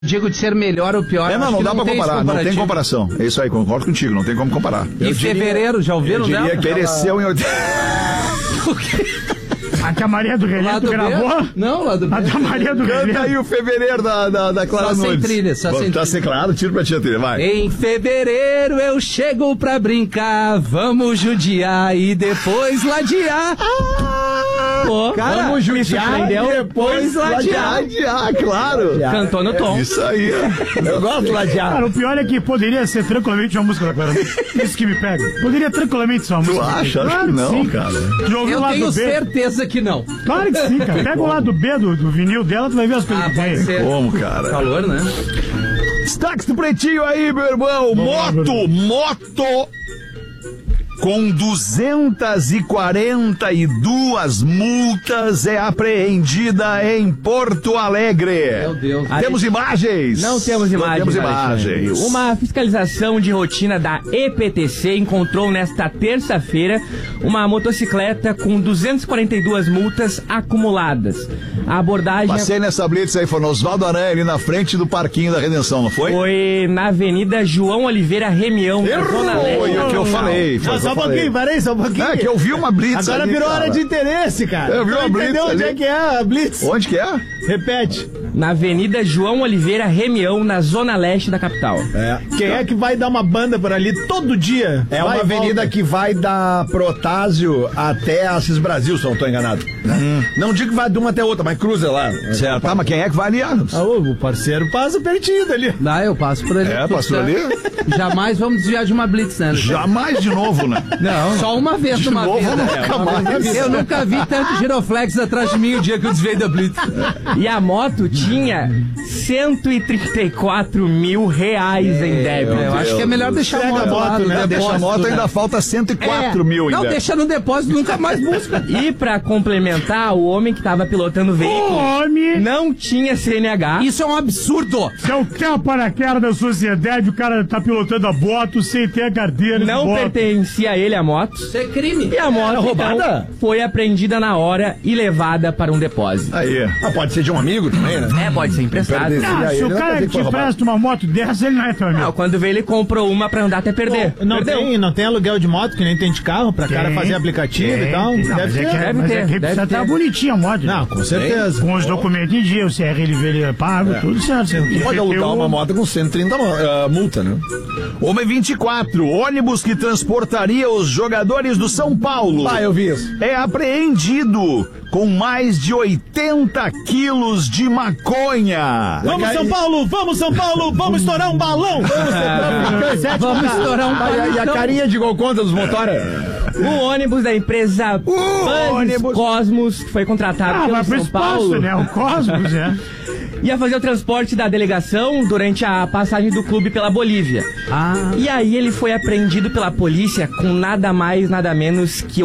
Digo de ser melhor ou pior. Não dá pra comparar, não tem comparação. É isso aí, concordo contigo, não tem como comparar. E fevereiro, já ouviram dela? Pereceu em 80. A que a Maria do Relento gravou? Não, lá do B. A da Maria do Relento. Canta aí o fevereiro da Clara Nunes. Só sem trilha, só sem trilha. Tá sem claro, tiro pra ti a trilha, vai. Em fevereiro eu chego pra brincar, vamos judiar e depois ladear. Pô, Cara, vamos judiar e depois ladear. Claro. Cantou no tom. Isso aí. Eu gosto de ladear. Cara, o pior é que poderia ser tranquilamente uma música da Clara Nunes. Isso que me pega. Poderia tranquilamente ser uma música. Tu acha? Acho que não, sim, cara. Eu tenho certeza que não. Claro que sim, cara. Pega o lado B do vinil dela, tu vai ver as coisas que tem. Ser. Como, cara? Calor, né? Destaques do Pretinho aí, meu irmão. Moto com 242 multas é apreendida em Porto Alegre. Meu Deus. Temos imagens? Não temos imagens. Não temos imagens. Uma fiscalização de rotina da EPTC encontrou nesta terça-feira uma motocicleta com 242 multas acumuladas. A abordagem Passei nessa blitz aí, foi no Oswaldo Aranha, ali na frente do Parquinho da Redenção, não foi? foi na Avenida João Oliveira Remião, na Zona Leste. Foi o que eu falei. Só um pouquinho, parei, só um pouquinho. É que eu vi uma blitz Agora ali, virou cara. hora de interesse, cara. Eu vi uma blitz entendeu onde ali. é que é a blitz? Onde que é? Repete. Na Avenida João Oliveira Remião, na Zona Leste da capital. Quem é que vai dar uma banda por ali todo dia? É Vai uma e avenida volta. que vai da Protásio até Assis Brasil, se eu não tô enganado. Não digo que vai de uma até outra, mas cruza lá. Certo. Tá, mas quem é que vai ali? Ah, o parceiro passa pertinho dali. Eu passo por ali. Passou ali? Jamais vamos desviar de uma blitz, né? Jamais de novo, né? Não. Só uma vez De numa novo, vida. nunca mais. Eu nunca vi tanto giroflex atrás de mim o dia que eu desviei da blitz. E a moto tinha 134 mil reais em débito. Eu acho que é melhor deixar a Pega moto a lá moto, no né? depósito. Deixa a moto, né? ainda falta 104 mil ainda. Não, deixa no depósito, nunca mais busca. E pra complementar, o homem que estava pilotando o veículo Homem, não tinha CNH. Isso é um absurdo. se é o tapa-na-cara da sociedade, o cara tá pilotando a moto sem ter a carteira de Não moto. pertencia a ele a moto. Isso é crime. E a moto roubada? então, foi apreendida na hora e levada para um depósito. Aí. Pode ser de um amigo também, né? Pode ser emprestado. Pertence- Ah, E aí, se o ele não cara quer dizer que que foi te roubado. presta uma moto dessa, ele não é teu amigo. Não, quando veio ele comprou uma pra andar até perder. Não tem aluguel de moto que nem tem de carro pra cara fazer aplicativo e tal? Não, Deve mas ter. é que, deve mas ter, é que deve precisa ter. estar bonitinha a moto. Não, com certeza. Com os documentos em dia, o CRLV pago, tudo certo. Tu pode alugar uma moto com 130 multa, né? Homem 24, ônibus que transportaria os jogadores do São Paulo. Eu vi isso. É apreendido com mais de 80 quilos de maconha. Vamos, São Paulo! Vamos, São Paulo! Vamos estourar um balão! Vamos estourar um E a carinha de gol contra dos motores? O ônibus da empresa Buses Cosmos, que foi contratado pelo vai pro São espaço, Paulo, né? O Cosmos, né? ia fazer o transporte da delegação durante a passagem do clube pela Bolívia. E aí ele foi apreendido pela polícia com nada mais, nada menos que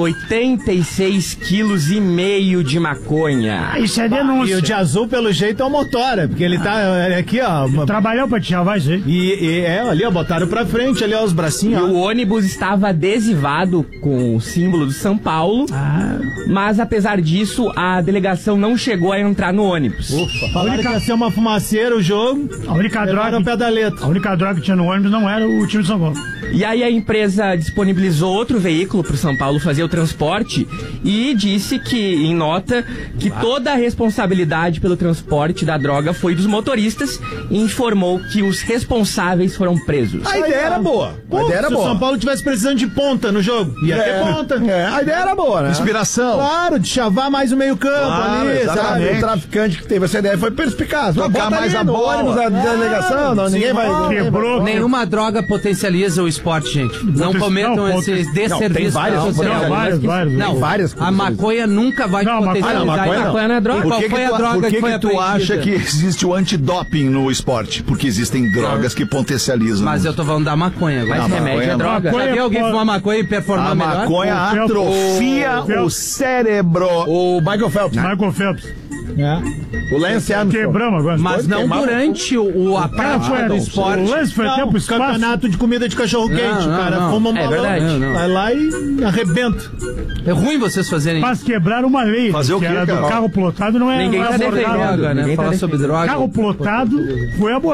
86,5 quilos de maconha. Isso é E denúncia. o de azul, pelo jeito, é o Motora, porque ele tá aqui, ó. Trabalhou pra te salvar isso aí. E ali, ó, botaram pra frente, ali, ó, os E bracinhos, ó. o ônibus estava adesivado com o símbolo do São Paulo, mas apesar disso, a delegação não chegou a entrar no ônibus. Falaram que ia ser uma fumaceira o jogo, A única levaram o pé droga, da letra. a única droga que tinha no ônibus não era o time de São Paulo. E aí a empresa disponibilizou outro veículo para o São Paulo fazer o transporte e disse que, em nota, que toda a responsabilidade pelo transporte da droga foi dos motoristas e informou que os responsáveis foram presos. A ideia era boa. A ideia era Se o São boa. Paulo tivesse precisando de ponta no jogo, ia ter ponta. A ideia era boa, né? Inspiração. Claro, de chavar mais o meio campo ali, Sabe, sabe? o traficante que teve essa ideia foi perspicaz. Tocar Bota mais ali a no bola. ônibus da delegação, não, ninguém vai... Quebrou. Nenhuma droga potencializa o esporte, gente. Não cometam não, esses tem desserviços. várias, à sociedade. Não, várias. Não, Tem várias a coisas. maconha nunca vai Não, potencializar. a maconha não. Maconha não é droga. Qual foi a droga por que foi que tu apreendida? acha que existe o antidoping no esporte? Porque existem drogas que potencializam. Mas eu tô falando da maconha agora. Mas remédio maconha é não. droga. Maconha- Já viu alguém fumar maconha e performar A melhor? maconha O Phelps- atrofia o Phelps- o cérebro. O Michael Phelps. Michael Phelps. O Lance Armstrong. Quebramos agora. Mas não durante a prática do esporte. O lance foi até pro espaço. Campeonato de comida de cachorro-quente. Não, O cara não. fuma um É balão, verdade. Não. vai lá e arrebenta. É ruim vocês fazerem Mas quebraram uma lei. Fazer o que quê, era do cara? carro plotado, não é Ninguém não é tá abordado. defendendo. droga, né? Ninguém tá Falar sobre droga. Carro plotado foi abordado.